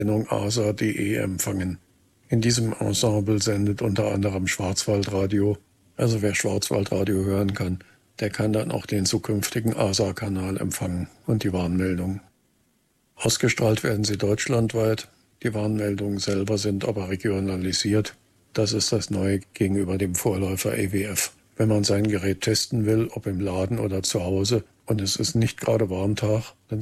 Sendung asa.de empfangen. In diesem Ensemble sendet unter anderem Schwarzwaldradio. Also wer Schwarzwaldradio hören kann, der kann dann auch den zukünftigen ASA-Kanal empfangen und die Warnmeldung. Ausgestrahlt werden sie deutschlandweit. Die Warnmeldungen selber sind aber regionalisiert. Das ist das Neue gegenüber dem Vorläufer EWF. Wenn man sein Gerät testen will, ob im Laden oder zu Hause, und es ist nicht gerade Warntag, dann